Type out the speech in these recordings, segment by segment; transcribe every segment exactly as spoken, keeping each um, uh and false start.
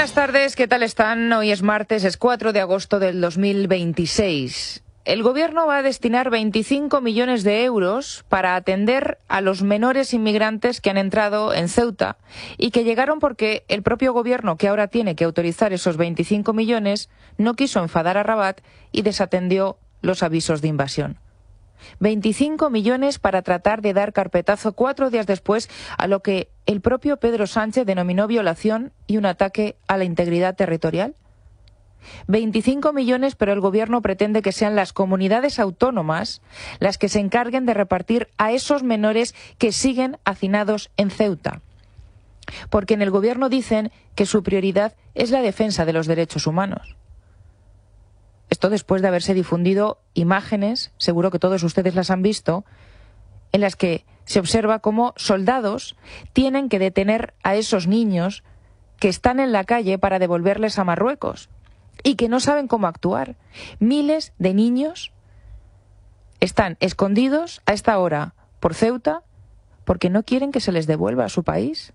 Buenas tardes, ¿qué tal están? Hoy es martes, es cuatro de agosto del dos mil veintiséis. El Gobierno va a destinar veinticinco millones de euros para atender a los menores inmigrantes que han entrado en Ceuta y que llegaron porque el propio Gobierno, que ahora tiene que autorizar esos veinticinco millones, no quiso enfadar a Rabat y desatendió los avisos de invasión. veinticinco millones para tratar de dar carpetazo cuatro días después a lo que el propio Pedro Sánchez denominó violación y un ataque a la integridad territorial. veinticinco millones, pero el Gobierno pretende que sean las comunidades autónomas las que se encarguen de repartir a esos menores que siguen hacinados en Ceuta. Porque en el Gobierno dicen que su prioridad es la defensa de los derechos humanos. Esto después de haberse difundido imágenes, seguro que todos ustedes las han visto, en las que se observa cómo soldados tienen que detener a esos niños que están en la calle para devolverles a Marruecos y que no saben cómo actuar. Miles de niños están escondidos a esta hora por Ceuta porque no quieren que se les devuelva a su país.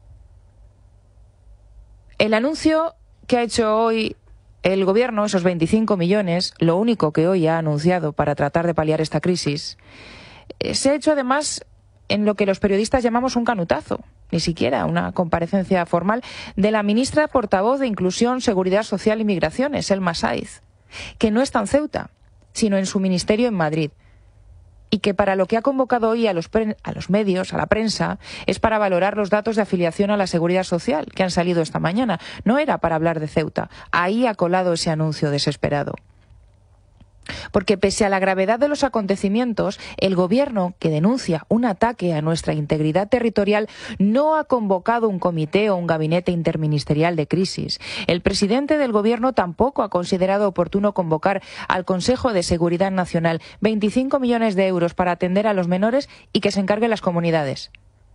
El anuncio que ha hecho hoy el Gobierno, esos veinticinco millones, lo único que hoy ha anunciado para tratar de paliar esta crisis, eh, se ha hecho además en lo que los periodistas llamamos un canutazo, ni siquiera una comparecencia formal, de la ministra portavoz de Inclusión, Seguridad Social y Migraciones, Elma Sáiz, que no está en Ceuta, sino en su ministerio en Madrid, y que para lo que ha convocado hoy a los, pre- a los medios, a la prensa, es para valorar los datos de afiliación a la Seguridad Social que han salido esta mañana. No era para hablar de Ceuta. Ahí ha colado ese anuncio desesperado. Porque pese a la gravedad de los acontecimientos, el Gobierno, que denuncia un ataque a nuestra integridad territorial, no ha convocado un comité o un gabinete interministerial de crisis. El presidente del Gobierno tampoco ha considerado oportuno convocar al Consejo de Seguridad Nacional veinticinco millones de euros para atender a los menores y que se encarguen las comunidades.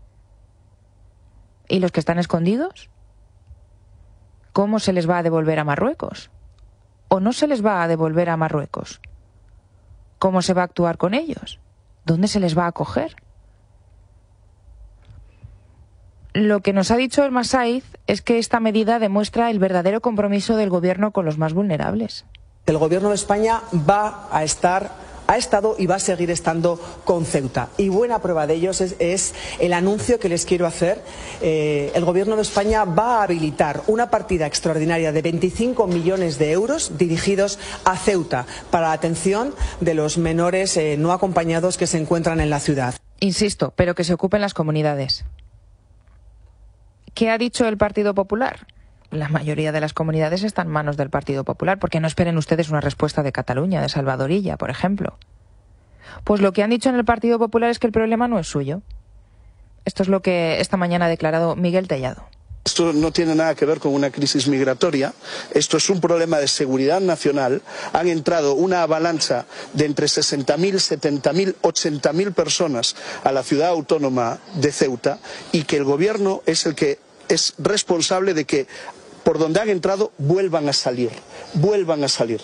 ¿Y los que están escondidos? ¿Cómo se les va a devolver a Marruecos? ¿O no se les va a devolver a Marruecos? ¿Cómo se va a actuar con ellos? ¿Dónde se les va a acoger? Lo que nos ha dicho Elma Sáiz es que esta medida demuestra el verdadero compromiso del Gobierno con los más vulnerables. El Gobierno de España va a estar... ha estado y va a seguir estando con Ceuta. Y buena prueba de ello es, es el anuncio que les quiero hacer. Eh, el Gobierno de España va a habilitar una partida extraordinaria de veinticinco millones de euros dirigidos a Ceuta para la atención de los menores eh, no acompañados que se encuentran en la ciudad. Insisto, pero que se ocupen las comunidades. ¿Qué ha dicho el Partido Popular? La mayoría de las comunidades están en manos del Partido Popular, porque no esperen ustedes una respuesta de Cataluña, de Salvadorilla, por ejemplo. Pues lo que han dicho en el Partido Popular es que el problema no es suyo. Esto es lo que esta mañana ha declarado Miguel Tellado. Esto no tiene nada que ver con una crisis migratoria, esto es un problema de seguridad nacional. Han entrado una avalancha de entre sesenta mil, setenta mil, ochenta mil personas a la ciudad autónoma de Ceuta y que el Gobierno es el que es responsable de que por donde han entrado vuelvan a salir, vuelvan a salir.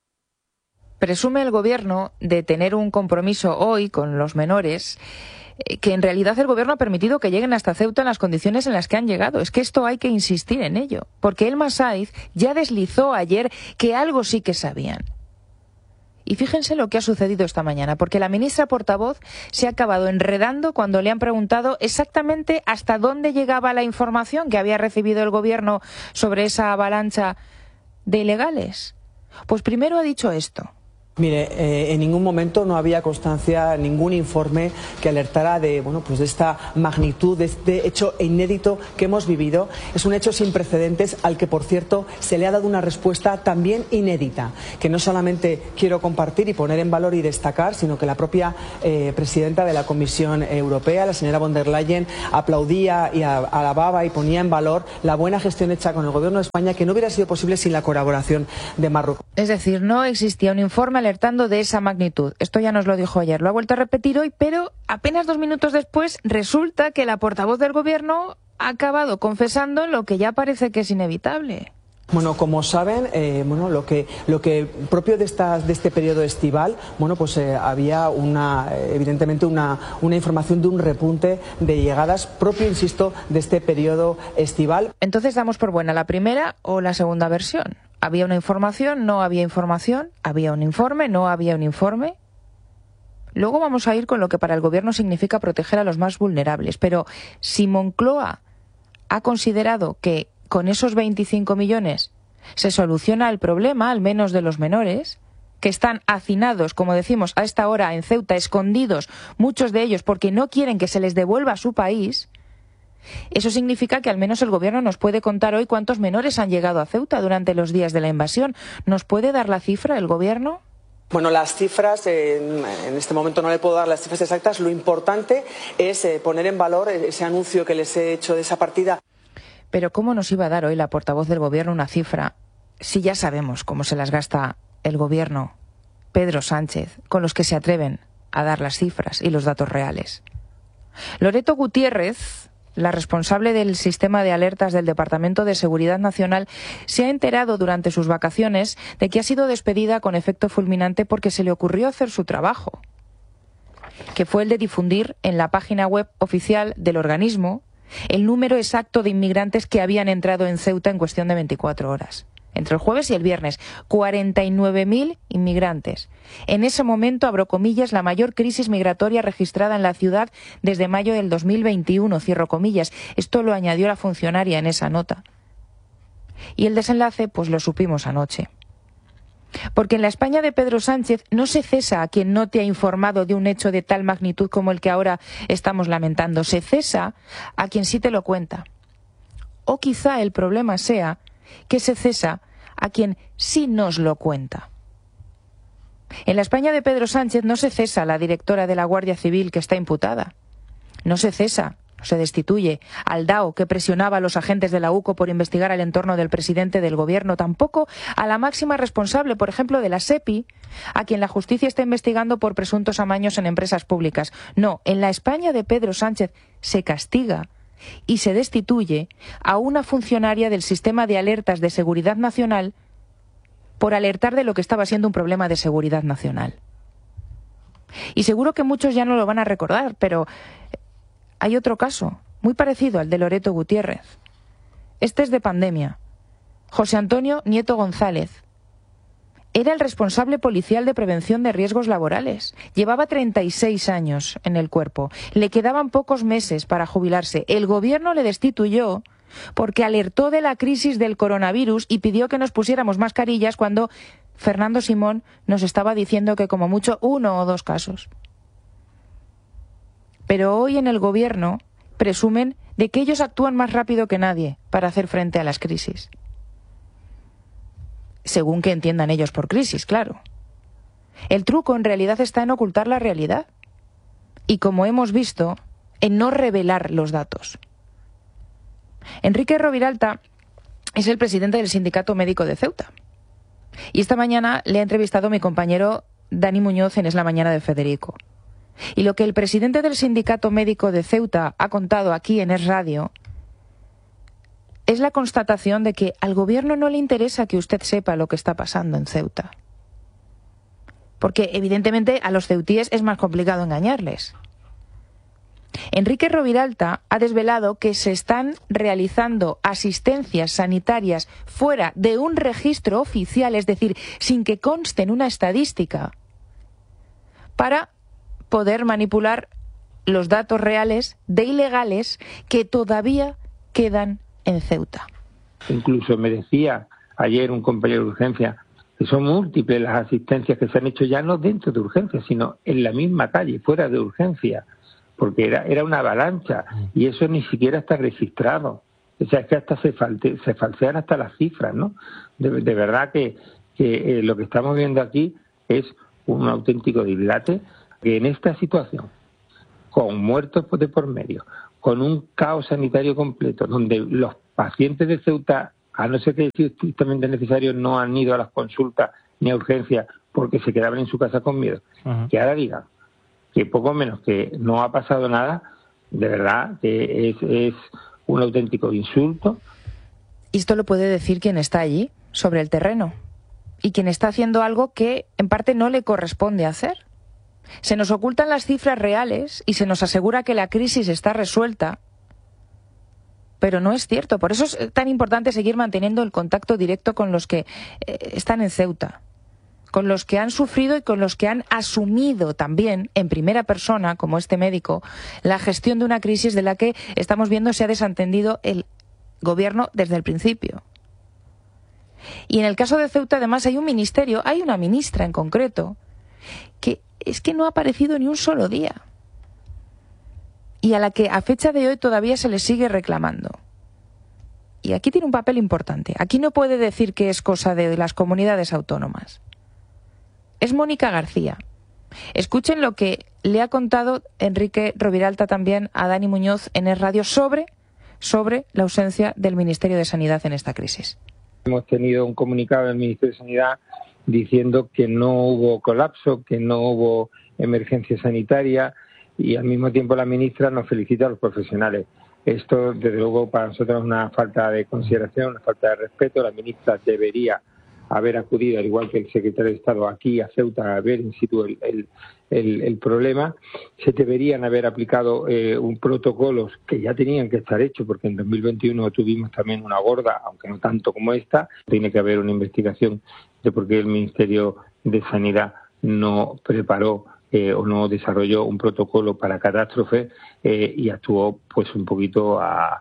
Presume el Gobierno de tener un compromiso hoy con los menores, que en realidad el Gobierno ha permitido que lleguen hasta Ceuta en las condiciones en las que han llegado. Es que esto hay que insistir en ello, porque Elma Sáiz ya deslizó ayer que algo sí que sabían. Y fíjense lo que ha sucedido esta mañana, porque la ministra portavoz se ha acabado enredando cuando le han preguntado exactamente hasta dónde llegaba la información que había recibido el Gobierno sobre esa avalancha de ilegales. Pues primero ha dicho esto. Mire, eh, en ningún momento no había constancia, ningún informe que alertara de, bueno, pues de esta magnitud, de este hecho inédito que hemos vivido. Es un hecho sin precedentes al que, por cierto, se le ha dado una respuesta también inédita, que no solamente quiero compartir y poner en valor y destacar, sino que la propia eh, presidenta de la Comisión Europea, la señora von der Leyen, aplaudía y alababa y ponía en valor la buena gestión hecha con el Gobierno de España, que no hubiera sido posible sin la colaboración de Marruecos. Es decir, no existía un informe alertando de esa magnitud. Esto ya nos lo dijo ayer, lo ha vuelto a repetir hoy, pero apenas dos minutos después resulta que la portavoz del Gobierno ha acabado confesando lo que ya parece que es inevitable. Bueno, como saben, eh, bueno, lo que lo que propio de estas de este periodo estival, bueno, pues eh, había una evidentemente una una información de un repunte de llegadas propio, insisto, de este periodo estival. Entonces damos por buena la primera o la segunda versión. Había una información, no había información, había un informe, no había un informe. Luego vamos a ir con lo que para el gobierno significa proteger a los más vulnerables. Pero si Moncloa ha considerado que con esos veinticinco millones se soluciona el problema, al menos de los menores, que están hacinados, como decimos, a esta hora en Ceuta, escondidos, muchos de ellos porque no quieren que se les devuelva a su país, eso significa que al menos el gobierno nos puede contar hoy cuántos menores han llegado a Ceuta durante los días de la invasión. ¿Nos puede dar la cifra el gobierno? Bueno, las cifras, eh, en este momento no le puedo dar las cifras exactas. Lo importante es eh, poner en valor ese anuncio que les he hecho de esa partida. Pero ¿cómo nos iba a dar hoy la portavoz del gobierno una cifra si ya sabemos cómo se las gasta el gobierno, Pedro Sánchez, con los que se atreven a dar las cifras y los datos reales? Loreto Gutiérrez, la responsable del sistema de alertas del Departamento de Seguridad Nacional, se ha enterado durante sus vacaciones de que ha sido despedida con efecto fulminante porque se le ocurrió hacer su trabajo, que fue el de difundir en la página web oficial del organismo el número exacto de inmigrantes que habían entrado en Ceuta en cuestión de veinticuatro horas. Entre el jueves y el viernes, cuarenta y nueve mil inmigrantes. En ese momento, abro comillas, la mayor crisis migratoria registrada en la ciudad desde mayo del dos mil veintiuno, cierro comillas. Esto lo añadió la funcionaria en esa nota. Y el desenlace, pues lo supimos anoche. Porque en la España de Pedro Sánchez no se cesa a quien no te ha informado de un hecho de tal magnitud como el que ahora estamos lamentando. Se cesa a quien sí te lo cuenta. O quizá el problema sea que se cesa a quien sí nos lo cuenta. En la España de Pedro Sánchez no se cesa a la directora de la Guardia Civil que está imputada. No se cesa, no se destituye al D A O que presionaba a los agentes de la U C O por investigar el entorno del presidente del gobierno. Tampoco a la máxima responsable, por ejemplo, de la SEPI, a quien la justicia está investigando por presuntos amaños en empresas públicas. No, en la España de Pedro Sánchez se castiga y se destituye a una funcionaria del sistema de alertas de seguridad nacional por alertar de lo que estaba siendo un problema de seguridad nacional. Y seguro que muchos ya no lo van a recordar, pero hay otro caso, muy parecido al de Loreto Gutiérrez. Este es de pandemia. José Antonio Nieto González era el responsable policial de prevención de riesgos laborales. Llevaba treinta y seis años en el cuerpo. Le quedaban pocos meses para jubilarse. El gobierno le destituyó porque alertó de la crisis del coronavirus y pidió que nos pusiéramos mascarillas cuando Fernando Simón nos estaba diciendo que como mucho uno o dos casos. Pero hoy en el gobierno presumen de que ellos actúan más rápido que nadie para hacer frente a las crisis. Según que entiendan ellos por crisis, claro. El truco en realidad está en ocultar la realidad. Y como hemos visto, en no revelar los datos. Enrique Roviralta es el presidente del Sindicato Médico de Ceuta. Y esta mañana le ha entrevistado mi compañero Dani Muñoz en Es la Mañana de Federico. Y lo que el presidente del Sindicato Médico de Ceuta ha contado aquí en Es Radio es la constatación de que al gobierno no le interesa que usted sepa lo que está pasando en Ceuta. Porque evidentemente a los ceutíes es más complicado engañarles. Enrique Roviralta ha desvelado que se están realizando asistencias sanitarias fuera de un registro oficial, es decir, sin que conste en una estadística, para poder manipular los datos reales de ilegales que todavía quedan en Ceuta. Incluso me decía ayer un compañero de urgencia que son múltiples las asistencias que se han hecho ya no dentro de urgencia, sino en la misma calle, fuera de urgencia, porque era, era una avalancha y eso ni siquiera está registrado. O sea, es que hasta se, falte, se falsean hasta las cifras, ¿no? De, de verdad que, que eh, lo que estamos viendo aquí es un auténtico dislate, que en esta situación, con muertos de por medio, con un caos sanitario completo, donde los pacientes de Ceuta, a no ser que sea estrictamente necesario, no han ido a las consultas ni a urgencias porque se quedaban en su casa con miedo, uh-huh. que ahora digan que poco menos que no ha pasado nada, de verdad que es, es un auténtico insulto. Y esto lo puede decir quien está allí, sobre el terreno, y quien está haciendo algo que en parte no le corresponde hacer. Se nos ocultan las cifras reales y se nos asegura que la crisis está resuelta, pero no es cierto. Por eso es tan importante seguir manteniendo el contacto directo con los que eh, están en Ceuta, con los que han sufrido y con los que han asumido también en primera persona, como este médico, la gestión de una crisis de la que estamos viendo se ha desentendido el gobierno desde el principio. Y en el caso de Ceuta, además, hay un ministerio, hay una ministra en concreto, que es que no ha aparecido ni un solo día. Y a la que a fecha de hoy todavía se le sigue reclamando. Y aquí tiene un papel importante. Aquí no puede decir que es cosa de las comunidades autónomas. Es Mónica García. Escuchen lo que le ha contado Enrique Roviralta también a Dani Muñoz en Es Radio sobre, sobre la ausencia del Ministerio de Sanidad en esta crisis. Hemos tenido un comunicado del Ministerio de Sanidad diciendo que no hubo colapso, que no hubo emergencia sanitaria, y al mismo tiempo la ministra nos felicita a los profesionales. Esto, desde luego, para nosotros es una falta de consideración, una falta de respeto. La ministra debería haber acudido, al igual que el secretario de Estado, aquí a Ceuta a ver in situ el, el, el, el problema. Se deberían haber aplicado eh, un protocolos que ya tenían que estar hechos, porque en dos mil veintiuno tuvimos también una gorda, aunque no tanto como esta. Tiene que haber una investigación de por qué el Ministerio de Sanidad no preparó eh, o no desarrolló un protocolo para catástrofe eh, y actuó pues un poquito a,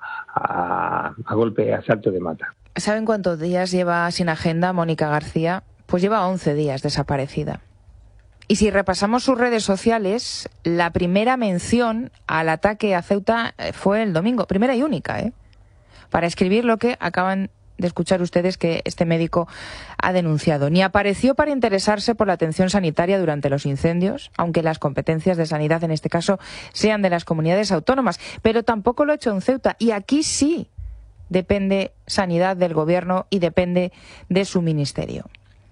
a, a golpe, a salto de mata. ¿Saben cuántos días lleva sin agenda Mónica García? Pues lleva once días desaparecida. Y si repasamos sus redes sociales, la primera mención al ataque a Ceuta fue el domingo, primera y única, ¿eh? Para escribir lo que acaban de escuchar ustedes que este médico ha denunciado. Ni apareció para interesarse por la atención sanitaria durante los incendios, aunque las competencias de sanidad en este caso sean de las comunidades autónomas, pero tampoco lo ha hecho en Ceuta. Y aquí sí depende sanidad del gobierno y depende de su ministerio.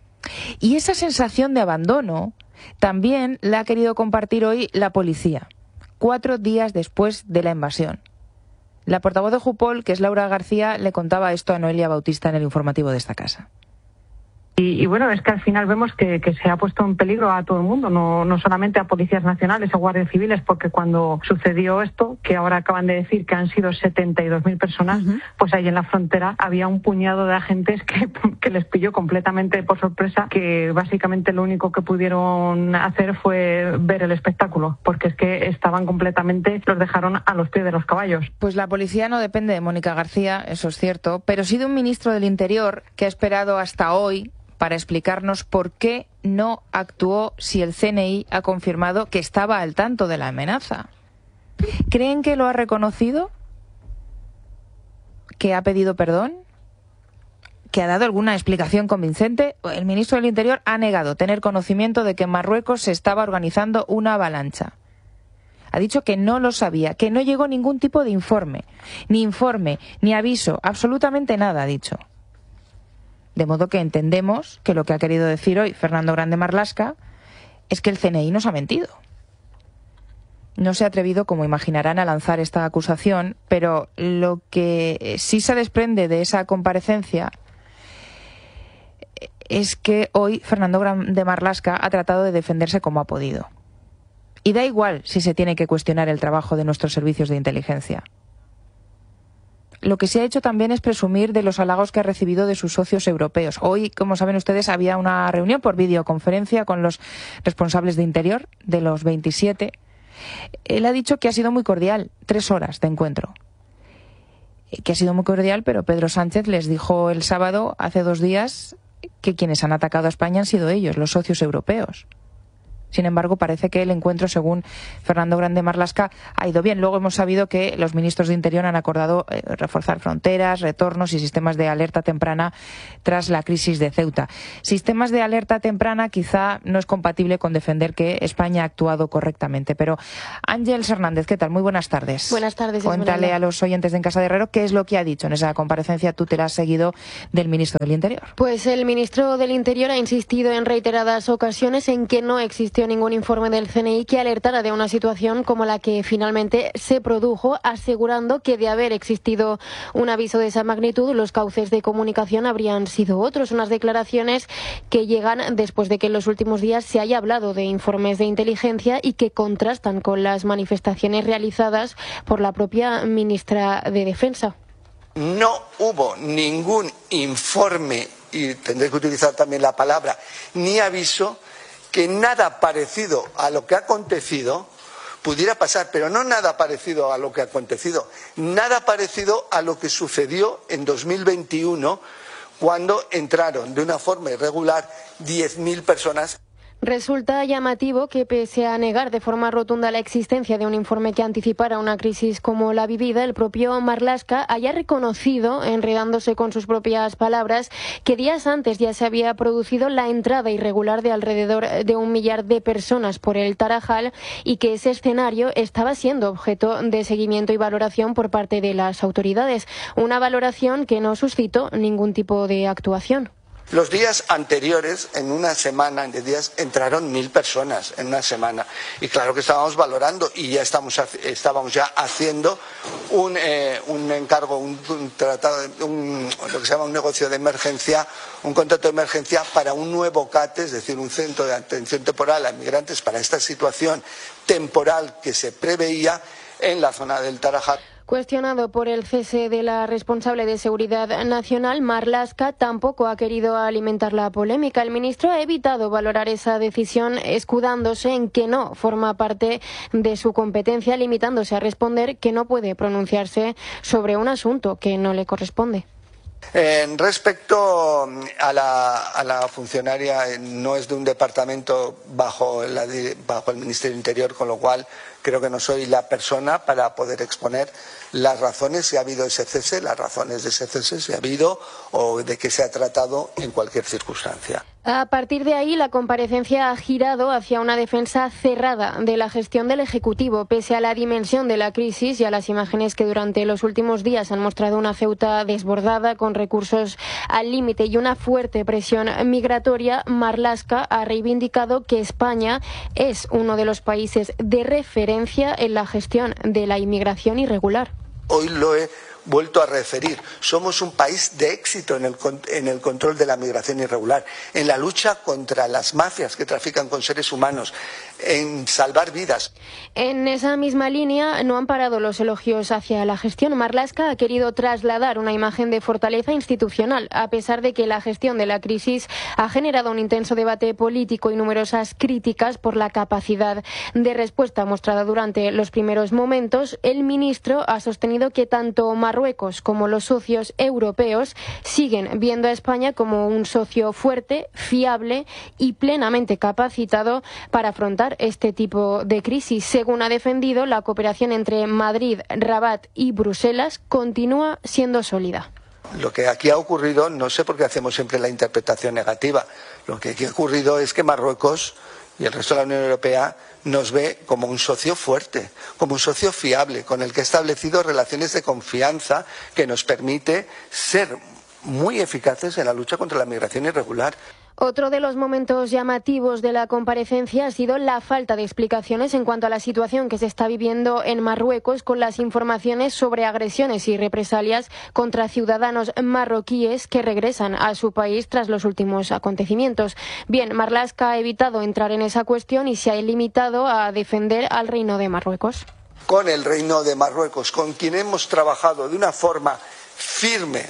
Y esa sensación de abandono también la ha querido compartir hoy la policía, cuatro días después de la invasión. La portavoz de Jupol, que es Laura García, le contaba esto a Noelia Bautista en el informativo de esta casa. Y, y bueno, es que al final vemos que, que se ha puesto en peligro a todo el mundo, no, no solamente a policías nacionales, a guardias civiles, porque cuando sucedió esto, que ahora acaban de decir que han sido setenta y dos mil personas, uh-huh. pues ahí en la frontera había un puñado de agentes que, que les pilló completamente por sorpresa, que básicamente lo único que pudieron hacer fue ver el espectáculo, porque es que estaban completamente, los dejaron a los pies de los caballos. Pues la policía no depende de Mónica García, eso es cierto, pero sí de un ministro del Interior que ha esperado hasta hoy para explicarnos por qué no actuó si el C N I ha confirmado que estaba al tanto de la amenaza. ¿Creen que lo ha reconocido? ¿Que ha pedido perdón? ¿Que ha dado alguna explicación convincente? El ministro del Interior ha negado tener conocimiento de que en Marruecos se estaba organizando una avalancha. Ha dicho que no lo sabía, que no llegó ningún tipo de informe, ni informe, ni aviso, absolutamente nada, ha dicho. De modo que entendemos que lo que ha querido decir hoy Fernando Grande Marlaska es que el C N I nos ha mentido. No se ha atrevido, como imaginarán, a lanzar esta acusación, pero lo que sí se desprende de esa comparecencia es que hoy Fernando Grande Marlaska ha tratado de defenderse como ha podido. Y da igual si se tiene que cuestionar el trabajo de nuestros servicios de inteligencia. Lo que se ha hecho también es presumir de los halagos que ha recibido de sus socios europeos. Hoy, como saben ustedes, había una reunión por videoconferencia con los responsables de Interior de los veintisiete. Él ha dicho que ha sido muy cordial, tres horas de encuentro. Que ha sido muy cordial, pero Pedro Sánchez les dijo el sábado, hace dos días, que quienes han atacado a España han sido ellos, los socios europeos. Sin embargo, parece que el encuentro, según Fernando Grande Marlaska, ha ido bien. Luego hemos sabido que los ministros de Interior han acordado eh, reforzar fronteras, retornos y sistemas de alerta temprana tras la crisis de Ceuta. Sistemas de alerta temprana quizá no es compatible con defender que España ha actuado correctamente. Pero Ángeles Hernández, ¿qué tal? Muy buenas tardes. Buenas tardes. Cuéntale Esmeralda. a los oyentes de En Casa de Herrero qué es lo que ha dicho en esa comparecencia. Tú te la has seguido del ministro del Interior. Pues el ministro del Interior ha insistido en reiteradas ocasiones en que no existe existió ningún informe del C N I que alertara de una situación como la que finalmente se produjo, asegurando que de haber existido un aviso de esa magnitud, los cauces de comunicación habrían sido otros. Unas declaraciones que llegan después de que en los últimos días se haya hablado de informes de inteligencia y que contrastan con las manifestaciones realizadas por la propia ministra de Defensa. No hubo ningún informe, y tendré que utilizar también la palabra, ni aviso, que nada parecido a lo que ha acontecido pudiera pasar, pero no nada parecido a lo que ha acontecido, nada parecido a lo que sucedió en dos mil veintiuno, cuando entraron de una forma irregular diez mil personas. Resulta llamativo que, pese a negar de forma rotunda la existencia de un informe que anticipara una crisis como la vivida, el propio Marlaska haya reconocido, enredándose con sus propias palabras, que días antes ya se había producido la entrada irregular de alrededor de un millar de personas por el Tarajal y que ese escenario estaba siendo objeto de seguimiento y valoración por parte de las autoridades. Una valoración que no suscitó ningún tipo de actuación. Los días anteriores, en una semana de días, entraron mil personas en una semana. Y claro que estábamos valorando y ya estamos, estábamos ya haciendo un, eh, un encargo, un, un tratado, un, lo que se llama un negocio de emergencia, un contrato de emergencia para un nuevo C A T, es decir, un centro de atención temporal a migrantes para esta situación temporal que se preveía en la zona del Tarajal. Cuestionado por el cese de la responsable de Seguridad Nacional, Marlaska tampoco ha querido alimentar la polémica. El ministro ha evitado valorar esa decisión, escudándose en que no forma parte de su competencia, limitándose a responder que no puede pronunciarse sobre un asunto que no le corresponde. Eh, respecto a la, a la funcionaria, eh, no es de un departamento bajo, la, bajo el Ministerio del Interior, con lo cual creo que no soy la persona para poder exponer las razones si ha habido ese cese, las razones de ese cese si ha habido o de qué se ha tratado en cualquier circunstancia. A partir de ahí, la comparecencia ha girado hacia una defensa cerrada de la gestión del Ejecutivo, pese a la dimensión de la crisis y a las imágenes que durante los últimos días han mostrado una Ceuta desbordada, con recursos al límite y una fuerte presión migratoria. Marlaska ha reivindicado que España es uno de los países de referencia en la gestión de la inmigración irregular. Hoy lo he vuelto a referir. Somos un país de éxito en el, en el control de la migración irregular, en la lucha contra las mafias que trafican con seres humanos, en salvar vidas. En esa misma línea no han parado los elogios hacia la gestión. Marlaska ha querido trasladar una imagen de fortaleza institucional, a pesar de que la gestión de la crisis ha generado un intenso debate político y numerosas críticas por la capacidad de respuesta mostrada durante los primeros momentos. El ministro ha sostenido que tanto Marruecos como los socios europeos siguen viendo a España como un socio fuerte, fiable y plenamente capacitado para afrontar este tipo de crisis. Según ha defendido, la cooperación entre Madrid, Rabat y Bruselas continúa siendo sólida. Lo que aquí ha ocurrido, no sé por qué hacemos siempre la interpretación negativa, lo que aquí ha ocurrido es que Marruecos y el resto de la Unión Europea nos ve como un socio fuerte, como un socio fiable, con el que ha establecido relaciones de confianza que nos permite ser muy eficaces en la lucha contra la migración irregular. Otro de los momentos llamativos de la comparecencia ha sido la falta de explicaciones en cuanto a la situación que se está viviendo en Marruecos, con las informaciones sobre agresiones y represalias contra ciudadanos marroquíes que regresan a su país tras los últimos acontecimientos. Bien, Marlaska ha evitado entrar en esa cuestión y se ha limitado a defender al Reino de Marruecos. Con el Reino de Marruecos, con quien hemos trabajado de una forma firme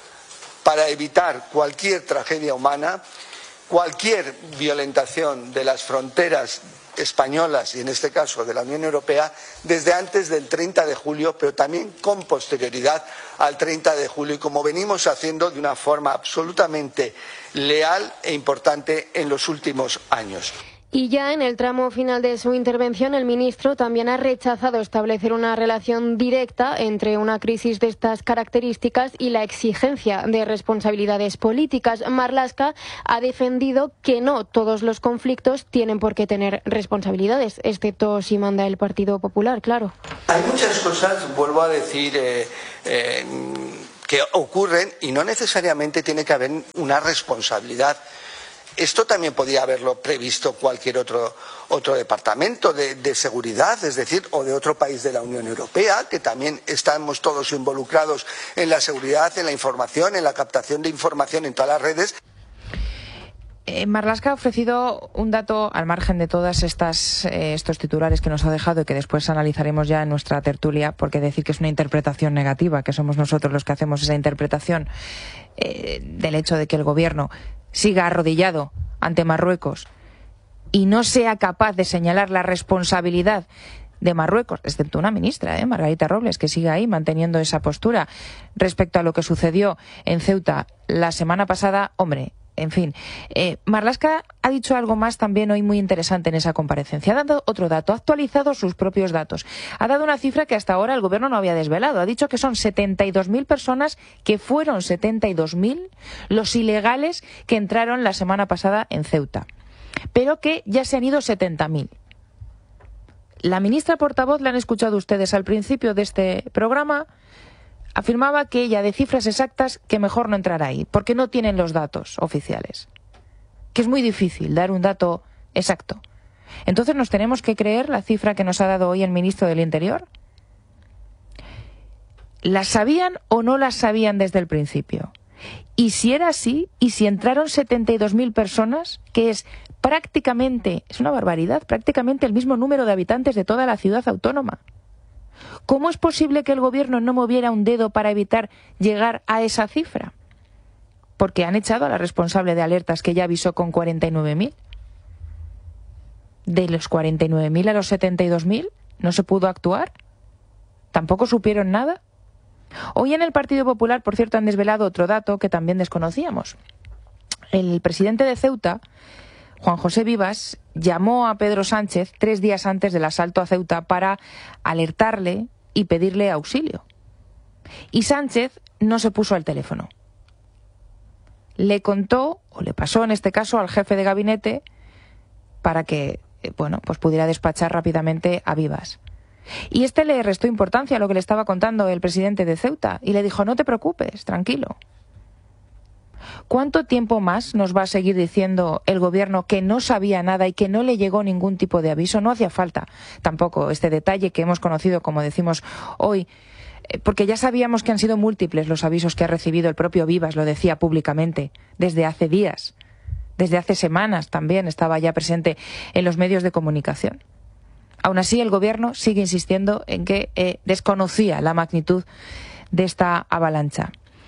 para evitar cualquier tragedia humana, cualquier violentación de las fronteras españolas y en este caso de la Unión Europea desde antes del treinta de julio, pero también con posterioridad al treinta de julio y como venimos haciendo de una forma absolutamente leal e importante en los últimos años. Y ya en el tramo final de su intervención, el ministro también ha rechazado establecer una relación directa entre una crisis de estas características y la exigencia de responsabilidades políticas. Marlaska ha defendido que no todos los conflictos tienen por qué tener responsabilidades, excepto si manda el Partido Popular, claro. Hay muchas cosas, vuelvo a decir, eh, eh, que ocurren y no necesariamente tiene que haber una responsabilidad. Esto también podía haberlo previsto cualquier otro, otro departamento de, de seguridad, es decir, o de otro país de la Unión Europea, que también estamos todos involucrados en la seguridad, en la información, en la captación de información en todas las redes. Eh, Marlaska ha ofrecido un dato al margen de todas estas eh, estos titulares que nos ha dejado y que después analizaremos ya en nuestra tertulia, porque decir que es una interpretación negativa, que somos nosotros los que hacemos esa interpretación eh, del hecho de que el gobierno siga arrodillado ante Marruecos y no sea capaz de señalar la responsabilidad de Marruecos, excepto una ministra, ¿eh? Margarita Robles, que sigue ahí manteniendo esa postura respecto a lo que sucedió en Ceuta la semana pasada. Hombre, en fin, eh, Marlaska ha dicho algo más también hoy muy interesante en esa comparecencia. Ha dado otro dato, ha actualizado sus propios datos. Ha dado una cifra que hasta ahora el gobierno no había desvelado. Ha dicho que son setenta y dos mil personas, que fueron setenta y dos mil los ilegales que entraron la semana pasada en Ceuta, pero que ya se han ido setenta mil. La ministra portavoz, la han escuchado ustedes al principio de este programa, afirmaba que ella, de cifras exactas, que mejor no entrar ahí, porque no tienen los datos oficiales. Que es muy difícil dar un dato exacto. Entonces, ¿nos tenemos que creer la cifra que nos ha dado hoy el ministro del Interior? ¿La sabían o no la sabían desde el principio? Y si era así, y si entraron setenta y dos mil personas, que es prácticamente, es una barbaridad, prácticamente el mismo número de habitantes de toda la ciudad autónoma. ¿Cómo es posible que el gobierno no moviera un dedo para evitar llegar a esa cifra? Porque han echado a la responsable de alertas, que ya avisó con cuarenta y nueve mil. De los cuarenta y nueve mil a los setenta y dos mil, ¿no se pudo actuar? ¿Tampoco supieron nada? Hoy en el Partido Popular, por cierto, han desvelado otro dato que también desconocíamos. El presidente de Ceuta, Juan José Vivas, llamó a Pedro Sánchez tres días antes del asalto a Ceuta para alertarle y pedirle auxilio. Y Sánchez no se puso al teléfono. Le contó, o le pasó en este caso, al jefe de gabinete para que, bueno, pues pudiera despachar rápidamente a Vivas. Y este le restó importancia a lo que le estaba contando el presidente de Ceuta y le dijo: no te preocupes, tranquilo. ¿Cuánto tiempo más nos va a seguir diciendo el gobierno que no sabía nada y que no le llegó ningún tipo de aviso? No hacía falta tampoco este detalle que hemos conocido, como decimos hoy, porque ya sabíamos que han sido múltiples los avisos que ha recibido el propio Vivas, lo decía públicamente, desde hace días, desde hace semanas también estaba ya presente en los medios de comunicación. Aún así, el gobierno sigue insistiendo en que eh, desconocía la magnitud de esta avalancha.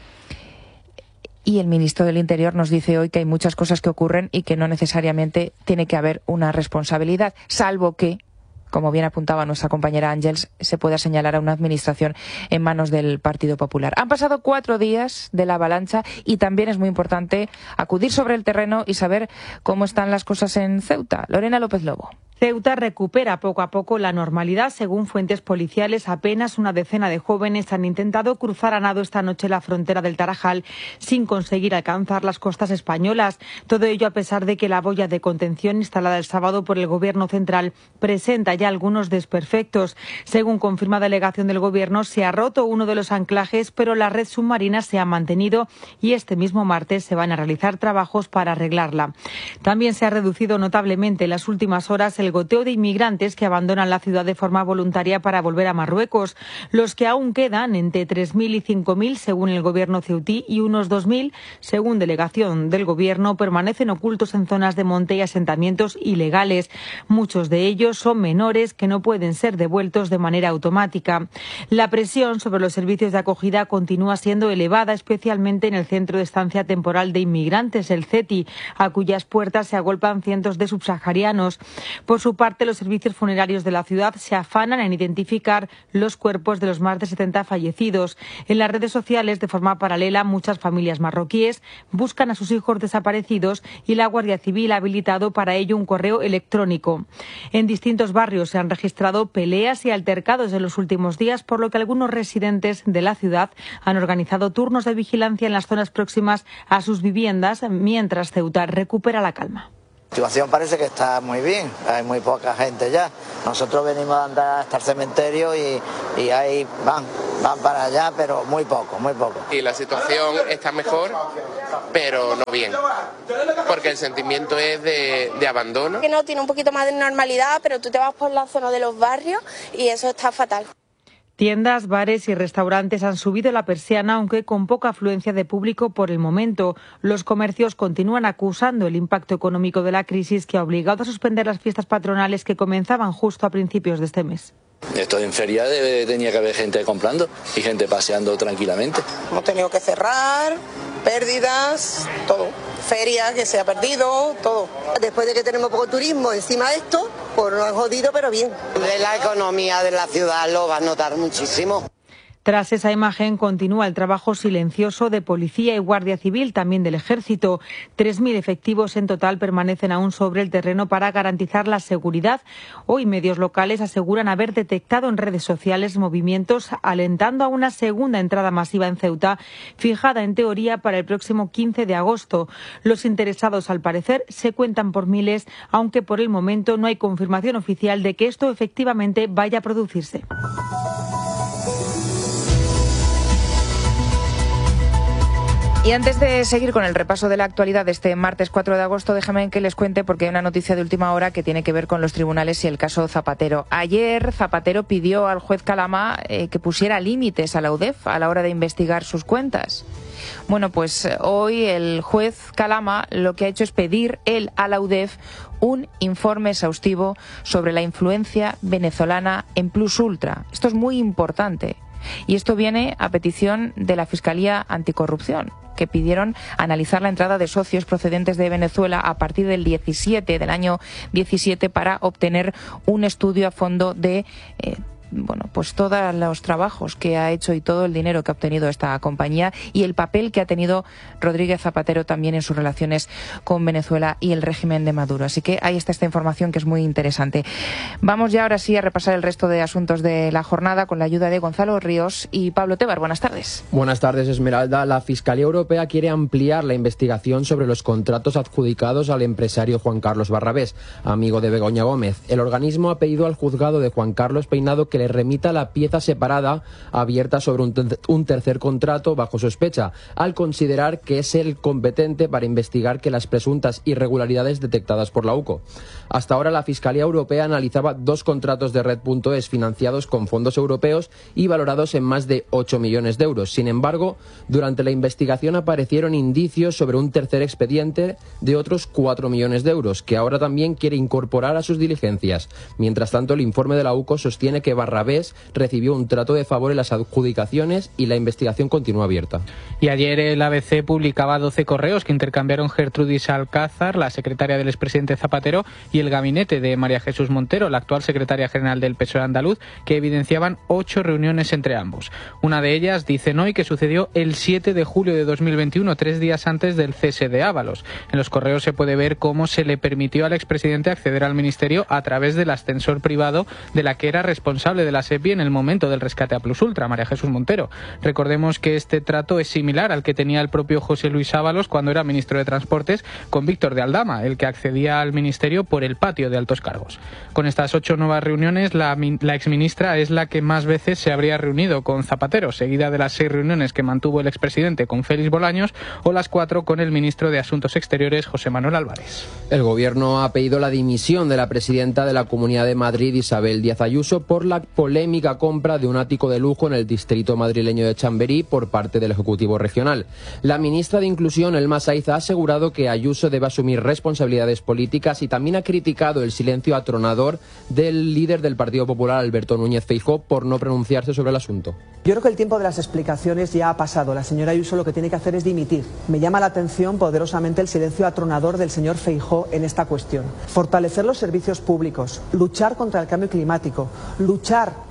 Y el ministro del Interior nos dice hoy que hay muchas cosas que ocurren y que no necesariamente tiene que haber una responsabilidad, salvo que, como bien apuntaba nuestra compañera Ángels, se pueda señalar a una administración en manos del Partido Popular. Han pasado cuatro días de la avalancha y también es muy importante acudir sobre el terreno y saber cómo están las cosas en Ceuta. Lorena López Lobo. Ceuta recupera poco a poco la normalidad. Según fuentes policiales, apenas una decena de jóvenes han intentado cruzar a nado esta noche la frontera del Tarajal sin conseguir alcanzar las costas españolas. Todo ello a pesar de que la boya de contención instalada el sábado por el Gobierno central presenta ya algunos desperfectos. Según confirma delegación del Gobierno, se ha roto uno de los anclajes, pero la red submarina se ha mantenido y este mismo martes se van a realizar trabajos para arreglarla. También se ha reducido notablemente en las últimas horas el goteo de inmigrantes que abandonan la ciudad de forma voluntaria para volver a Marruecos. Los que aún quedan, entre tres mil y cinco mil según el gobierno ceutí y unos dos mil según delegación del gobierno, permanecen ocultos en zonas de monte y asentamientos ilegales. Muchos de ellos son menores que no pueden ser devueltos de manera automática. La presión sobre los servicios de acogida continúa siendo elevada, especialmente en el Centro de Estancia Temporal de Inmigrantes, el CETI, a cuyas puertas se agolpan cientos de subsaharianos. Por su parte, los servicios funerarios de la ciudad se afanan en identificar los cuerpos de los más de setenta fallecidos. En las redes sociales, de forma paralela, muchas familias marroquíes buscan a sus hijos desaparecidos y la Guardia Civil ha habilitado para ello un correo electrónico. En distintos barrios se han registrado peleas y altercados en los últimos días, por lo que algunos residentes de la ciudad han organizado turnos de vigilancia en las zonas próximas a sus viviendas, mientras Ceuta recupera la calma. La situación parece que está muy bien, hay muy poca gente ya. Nosotros venimos a andar hasta el cementerio y, y ahí van, van para allá, pero muy poco, muy poco. Y la situación está mejor, pero no bien, porque el sentimiento es de, de abandono. Que no, tiene un poquito más de normalidad, pero tú te vas por la zona de los barrios y eso está fatal. Tiendas, bares y restaurantes han subido la persiana, aunque con poca afluencia de público por el momento. Los comercios continúan acusando el impacto económico de la crisis que ha obligado a suspender las fiestas patronales que comenzaban justo a principios de este mes. Esto en feria debe, tenía que haber gente comprando y gente paseando tranquilamente. Hemos tenido que cerrar, pérdidas, todo. Feria que se ha perdido, todo. Después de que tenemos poco turismo encima de esto, pues nos han jodido, pero bien. De la economía de la ciudad lo va a notar muchísimo. Tras esa imagen continúa el trabajo silencioso de policía y guardia civil, también del ejército. tres mil efectivos en total permanecen aún sobre el terreno para garantizar la seguridad. Hoy medios locales aseguran haber detectado en redes sociales movimientos alentando a una segunda entrada masiva en Ceuta, fijada en teoría para el próximo quince de agosto. Los interesados, al parecer, se cuentan por miles, aunque por el momento no hay confirmación oficial de que esto efectivamente vaya a producirse. Y antes de seguir con el repaso de la actualidad de este martes cuatro de agosto, déjame que les cuente porque hay una noticia de última hora que tiene que ver con los tribunales y el caso Zapatero. Ayer Zapatero pidió al juez Calama eh, que pusiera límites a la U D E F a la hora de investigar sus cuentas. Bueno, pues hoy el juez Calama lo que ha hecho es pedir él a la U D E F un informe exhaustivo sobre la influencia venezolana en Plus Ultra. Esto es muy importante. Y esto viene a petición de la Fiscalía Anticorrupción, que pidieron analizar la entrada de socios procedentes de Venezuela a partir del diecisiete, del año diecisiete, para obtener un estudio a fondo de eh, bueno, pues todos los trabajos que ha hecho y todo el dinero que ha obtenido esta compañía y el papel que ha tenido Rodríguez Zapatero también en sus relaciones con Venezuela y el régimen de Maduro. Así que ahí está esta información que es muy interesante. Vamos ya ahora sí a repasar el resto de asuntos de la jornada con la ayuda de Gonzalo Ríos y Pablo Tebar. Buenas tardes. Buenas tardes, Esmeralda. La Fiscalía Europea quiere ampliar la investigación sobre los contratos adjudicados al empresario Juan Carlos Barrabés, amigo de Begoña Gómez. El organismo ha pedido al juzgado de Juan Carlos Peinado que le remita la pieza separada abierta sobre un, ter un tercer contrato bajo sospecha, al considerar que es el competente para investigar que las presuntas irregularidades detectadas por la U C O. Hasta ahora la Fiscalía Europea analizaba dos contratos de Red punto es financiados con fondos europeos y valorados en más de ocho millones de euros. Sin embargo, durante la investigación aparecieron indicios sobre un tercer expediente de otros cuatro millones de euros, que ahora también quiere incorporar a sus diligencias. Mientras tanto, el informe de la U C O sostiene que Barrabés recibió un trato de favor en las adjudicaciones y la investigación continúa abierta. Y ayer el A B C publicaba doce correos que intercambiaron Gertrudis Alcázar, la secretaria del expresidente Zapatero, y el gabinete de María Jesús Montero, la actual secretaria general del P S O E andaluz, que evidenciaban ocho reuniones entre ambos. Una de ellas, dicen hoy, que sucedió el siete de julio de dos mil veintiuno, tres días antes del cese de Ábalos. En los correos se puede ver cómo se le permitió al expresidente acceder al ministerio a través del ascensor privado de la que era responsable de la SEPI en el momento del rescate a Plus Ultra, María Jesús Montero. Recordemos que este trato es similar al que tenía el propio José Luis Ábalos cuando era ministro de Transportes con Víctor de Aldama, el que accedía al ministerio por el patio de altos cargos. Con estas ocho nuevas reuniones, la, la exministra es la que más veces se habría reunido con Zapatero, seguida de las seis reuniones que mantuvo el expresidente con Félix Bolaños o las cuatro con el ministro de Asuntos Exteriores, José Manuel Álvarez. El Gobierno ha pedido la dimisión de la presidenta de la Comunidad de Madrid, Isabel Díaz Ayuso, por la polémica compra de un ático de lujo en el distrito madrileño de Chamberí por parte del Ejecutivo Regional. La ministra de Inclusión, Elma Saiz, ha asegurado que Ayuso debe asumir responsabilidades políticas y también ha criticado el silencio atronador del líder del Partido Popular, Alberto Núñez Feijóo, por no pronunciarse sobre el asunto. Yo creo que el tiempo de las explicaciones ya ha pasado. La señora Ayuso lo que tiene que hacer es dimitir. Me llama la atención poderosamente el silencio atronador del señor Feijóo en esta cuestión. Fortalecer los servicios públicos, luchar contra el cambio climático, luchar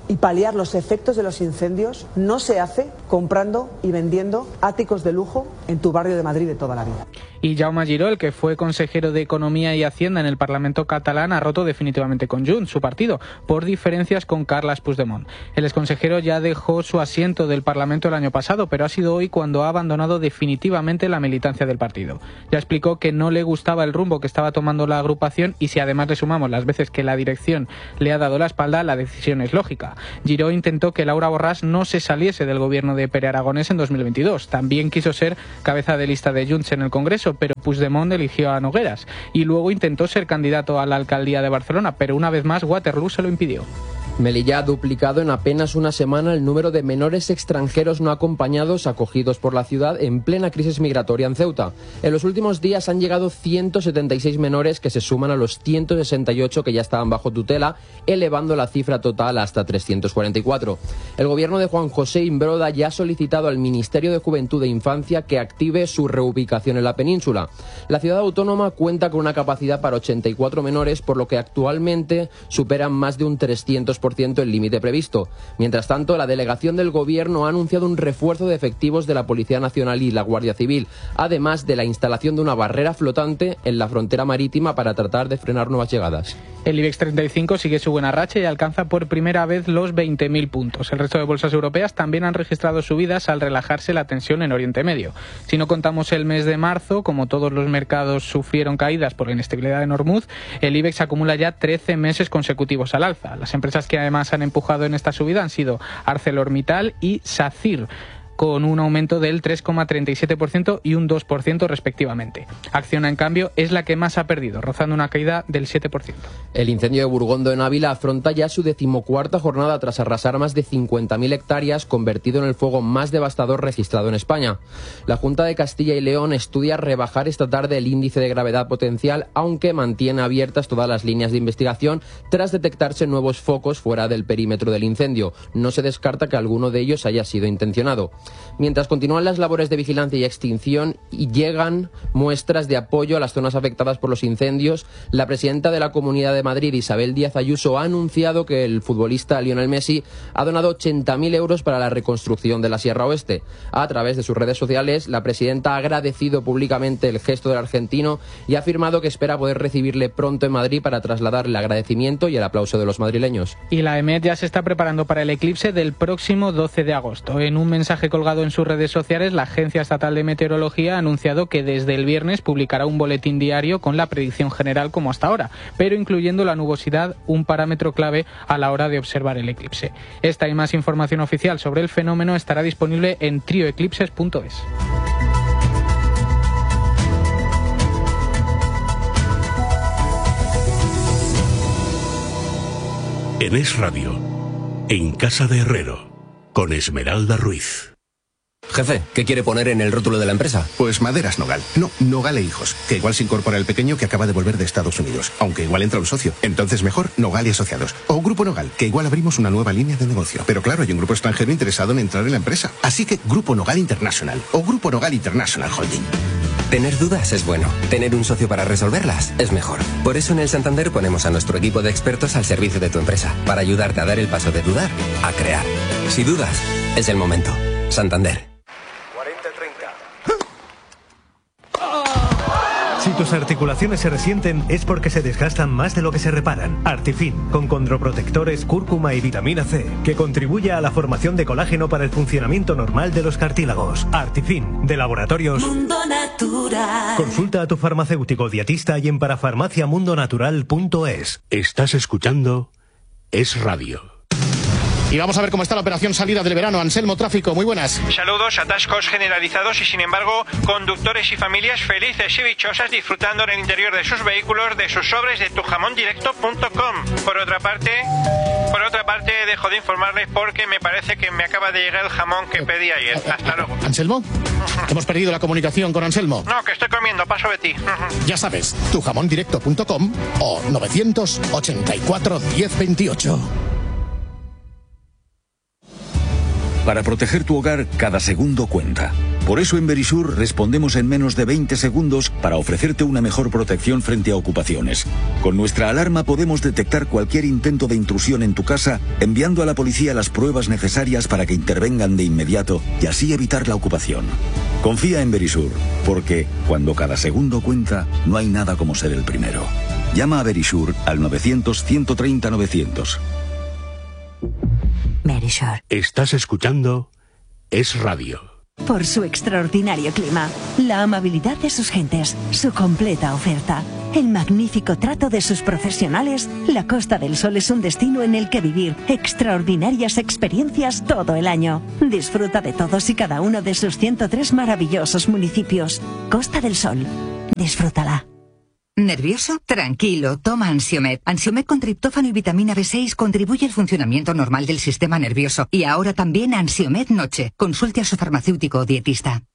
y paliar los efectos de los incendios no se hace comprando y vendiendo áticos de lujo en tu barrio de Madrid de toda la vida. Y Jaume Giró, el que fue consejero de Economía y Hacienda en el Parlamento catalán, ha roto definitivamente con Junts, su partido, por diferencias con Carles Puigdemont. El exconsejero ya dejó su asiento del Parlamento el año pasado, pero ha sido hoy cuando ha abandonado definitivamente la militancia del partido. Ya explicó que no le gustaba el rumbo que estaba tomando la agrupación y si además le sumamos las veces que la dirección le ha dado la espalda, la decisión es lógica. Giró intentó que Laura Borràs no se saliese del gobierno de Pere Aragonès en dos mil veintidós. También quiso ser cabeza de lista de Junts en el Congreso, pero Puigdemont eligió a Nogueras. Y luego intentó ser candidato a la alcaldía de Barcelona, pero una vez más Waterloo se lo impidió. Melilla ha duplicado en apenas una semana el número de menores extranjeros no acompañados acogidos por la ciudad en plena crisis migratoria en Ceuta. En los últimos días han llegado ciento setenta y seis menores que se suman a los ciento sesenta y ocho que ya estaban bajo tutela, elevando la cifra total hasta trescientos cuarenta y cuatro. El gobierno de Juan José Imbroda ya ha solicitado al Ministerio de Juventud e Infancia que active su reubicación en la península. La ciudad autónoma cuenta con una capacidad para ochenta y cuatro menores, por lo que actualmente superan más de un trescientos por ciento el límite previsto. Mientras tanto, la delegación del Gobierno ha anunciado un refuerzo de efectivos de la Policía Nacional y la Guardia Civil, además de la instalación de una barrera flotante en la frontera marítima para tratar de frenar nuevas llegadas. El IBEX treinta y cinco sigue su buena racha y alcanza por primera vez los veinte mil puntos. El resto de bolsas europeas también han registrado subidas al relajarse la tensión en Oriente Medio. Si no contamos el mes de marzo, como todos los mercados sufrieron caídas por la inestabilidad de Hormuz, el IBEX acumula ya trece meses consecutivos al alza. Las empresas que además han empujado en esta subida han sido ArcelorMittal y SACIR, con un aumento del tres coma treinta y siete por ciento y un dos por ciento respectivamente. Acciona, en cambio, es la que más ha perdido, rozando una caída del siete por ciento. El incendio de Burgondo en Ávila afronta ya su decimocuarta jornada tras arrasar más de cincuenta mil hectáreas, convertido en el fuego más devastador registrado en España. La Junta de Castilla y León estudia rebajar esta tarde el índice de gravedad potencial, aunque mantiene abiertas todas las líneas de investigación tras detectarse nuevos focos fuera del perímetro del incendio. No se descarta que alguno de ellos haya sido intencionado. Mientras continúan las labores de vigilancia y extinción y llegan muestras de apoyo a las zonas afectadas por los incendios, la presidenta de la Comunidad de Madrid, Isabel Díaz Ayuso, ha anunciado que el futbolista Lionel Messi ha donado ochenta mil euros para la reconstrucción de la Sierra Oeste. A través de sus redes sociales, la presidenta ha agradecido públicamente el gesto del argentino y ha afirmado que espera poder recibirle pronto en Madrid para trasladar el agradecimiento y el aplauso de los madrileños. Y la E M E T ya se está preparando para el eclipse del próximo doce de agosto. En un mensaje colgado en sus redes sociales, la Agencia Estatal de Meteorología ha anunciado que desde el viernes publicará un boletín diario con la predicción general como hasta ahora, pero incluyendo la nubosidad, un parámetro clave a la hora de observar el eclipse. Esta y más información oficial sobre el fenómeno estará disponible en trio eclipses punto es. En Es Radio, en Casa de Herrero, con Esmeralda Ruiz. Jefe, ¿qué quiere poner en el rótulo de la empresa? Pues Maderas Nogal. No, Nogal e Hijos, que igual se incorpora el pequeño que acaba de volver de Estados Unidos, aunque igual entra un socio. Entonces mejor Nogal y Asociados. O Grupo Nogal, que igual abrimos una nueva línea de negocio. Pero claro, hay un grupo extranjero interesado en entrar en la empresa. Así que Grupo Nogal International o Grupo Nogal International Holding. Tener dudas es bueno. Tener un socio para resolverlas es mejor. Por eso en el Santander ponemos a nuestro equipo de expertos al servicio de tu empresa, para ayudarte a dar el paso de dudar a crear. Si dudas, es el momento. Santander. Si tus articulaciones se resienten es porque se desgastan más de lo que se reparan. Artifin, con condroprotectores, cúrcuma y vitamina C, que contribuye a la formación de colágeno para el funcionamiento normal de los cartílagos. Artifin, de Laboratorios Mundo Natural. Consulta a tu farmacéutico dietista y en parafarmacia mundo natural punto es. Estás escuchando Es Radio. Y vamos a ver cómo está la operación salida del verano. Anselmo Tráfico, muy buenas. Saludos, atascos generalizados y sin embargo conductores y familias felices y dichosas disfrutando en el interior de sus vehículos de sus sobres de tu jamón directo punto com. Por otra parte, por otra parte dejo de informarles porque me parece que me acaba de llegar el jamón que pedí ayer. Hasta luego. ¿Anselmo? Hemos perdido la comunicación con Anselmo. No, que estoy comiendo, paso de ti. Ya sabes, tu jamón directo punto com o novecientos ochenta y cuatro diez veintiocho. Para proteger tu hogar, cada segundo cuenta. Por eso en Verisur respondemos en menos de veinte segundos para ofrecerte una mejor protección frente a ocupaciones. Con nuestra alarma podemos detectar cualquier intento de intrusión en tu casa, enviando a la policía las pruebas necesarias para que intervengan de inmediato y así evitar la ocupación. Confía en Verisur, porque cuando cada segundo cuenta, no hay nada como ser el primero. Llama a Verisur al novecientos, ciento treinta, novecientos. Verisur. Estás escuchando Es Radio. Por su extraordinario clima, la amabilidad de sus gentes, su completa oferta, el magnífico trato de sus profesionales, la Costa del Sol es un destino en el que vivir extraordinarias experiencias todo el año. Disfruta de todos y cada uno de sus ciento tres maravillosos municipios. Costa del Sol. Disfrútala. ¿Nervioso? Tranquilo, toma Ansiomed. Ansiomed con triptófano y vitamina B seis contribuye al funcionamiento normal del sistema nervioso. Y ahora también Ansiomed Noche. Consulte a su farmacéutico o dietista.